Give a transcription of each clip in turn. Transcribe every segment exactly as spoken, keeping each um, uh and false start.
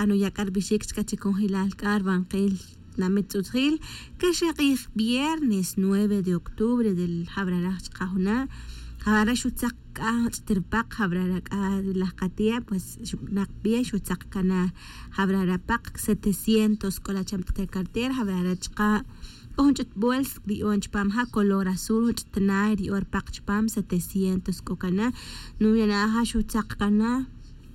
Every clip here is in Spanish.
qanu yakar bishik chkachi congelar carban qil nametzutril kashaqih viernes nueve de octubre del habraraj qahuna habara shutzaq tirpaq habraraq la qatia pues naqbia shutzaq kana habrarapaq setecientos kolacham cartera habrarachqa onchut bols di onch pam ha color azul tnai di or pak pam setecientos kokana nuyana ha shutzaq kana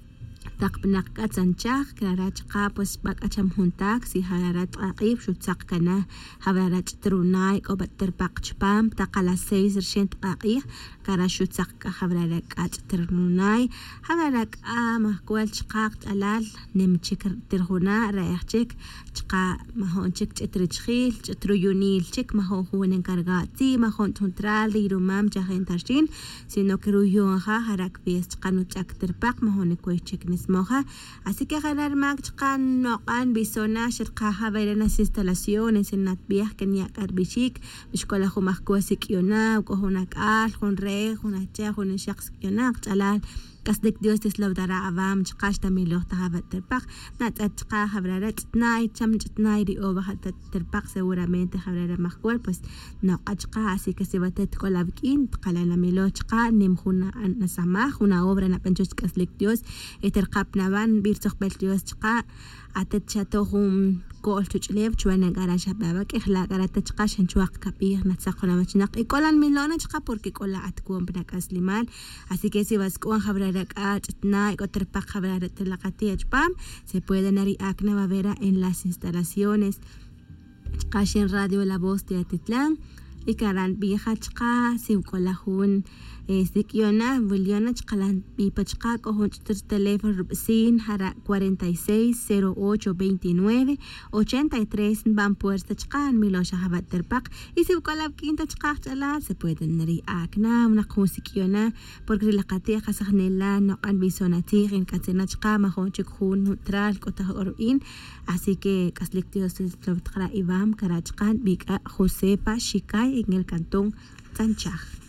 taqbnak atsanchaq karachqa pues bak acham juntak si hararat aqib shutzaq kana habarat trunai ko batter pak pam taqala seis rshent aqih kara shutzaq ka habarak at trunai habarak ama kwal chqaq alal nimchik tirhuna raachik chqa mahonchik chitrichkhil chitruyunil chik maho hun encargati mahon tuntral irumam jahen tarshin sino que ruyon ha harak pies qanu chak tirpaq mahon koychik moja, así que ganar magchkan noqan bisona shirqaha bayran las instalaciones en natbiah kenya karbishik bishkola humaj kuasik yona kohunak al hunre hunacha hun shakhs yona chalal kasdik dios tes laudara avam chqash tamilo tahabat terpaq nat atqa habrarat nai cham nai ri obahat terpaq seguramente habrara majkual pues no qachqa así que se batet kolabkin qalala milo chqa nimjuna nasama una obra na penchos kaslik dios eterqap naban birtsoq bel dios chqa atet chatohum kol chuchlev chuana garasha baba que la garata chqa shanchuaq kapir natsaqona machnaq ikolan milona chqa porque kola atkuam brakas limal así que si vas con habrara atna ikoterpaq habrara telaqati pam se pueden ari akna babera en las instalaciones qashin radio La Voz de Atitlán y karan vieja chqa sim kolahun Sikiona, Williana Chkalan, Pipachka, con teléfono sin Hara cuarenta y seis cero ocho veintinueve ochenta y tres Van Puerta Chkan, Milosha Habaterpak, y si Ukalab Quinta Chkachala, se pueden nari akna, una Sikiona, porque la Katia Hasanela no han visonatir en Katzenachka, Mahonchikun, Neutral, Kotahoruin, así que Caslictios es Iván, Karachkan, Bika, Josepa, Shikai, en el cantón Sanchaj.